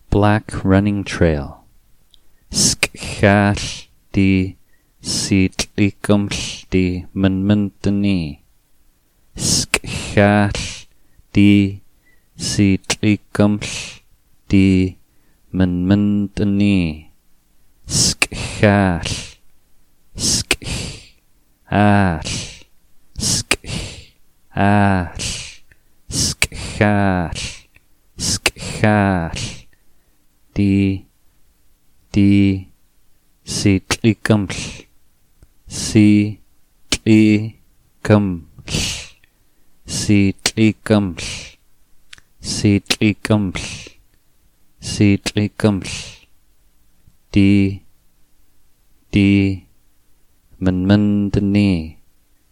Black Running Trail. Skall di sitlikuml di menmenteni. Skall di sitlikuml di menmenteni. Skall. Skall. Skall. Skall. Skall. Di sitlikuml. Sitlikuml. Sitlikuml. Sitlikuml. Sitlikuml. Di menmenteni.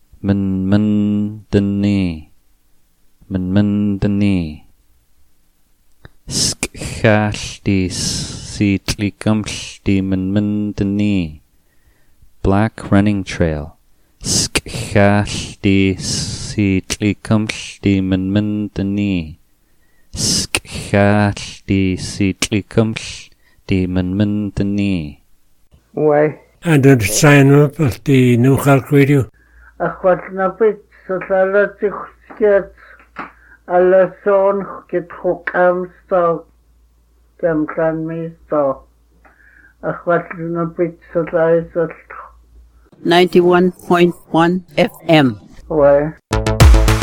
Menmenteni. Menmenteni. Skall di sitlikuml di menmenteni. Black Running Trail. Skall di sitlikuml di menmenteni. Skall di sitlikuml di menmenteni. Why? And then sign up at the New Halk Radio. Achwat na bit so tala tichskiat ala son get hokam sto kem kan mi sto. Achwat na bit so tala 91.1 FM. Why?